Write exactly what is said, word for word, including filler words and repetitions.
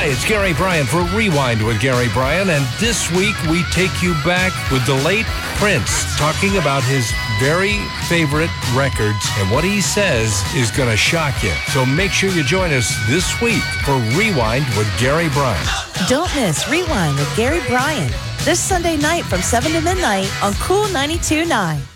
Hi, it's Gary Bryan for Rewind with Gary Bryan, and this week we take you back with the late Prince, talking about his very favorite records and what he says is going to shock you. So make sure you join us this week for Rewind with Gary Bryan. Don't miss Rewind with Gary Bryan this Sunday night from seven to midnight on Cool ninety-two point nine.